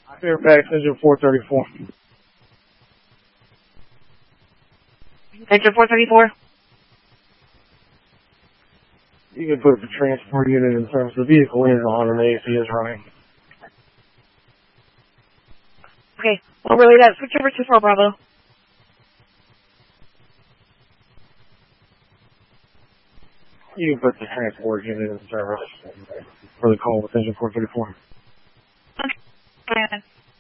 Fairfax engine 434. Engine 434? You can put the transport unit in service. The vehicle is on and the AC is running. Okay, we'll relay that. Switch over to 4 Bravo. You can put the transport unit in service for the call with engine 434. Okay.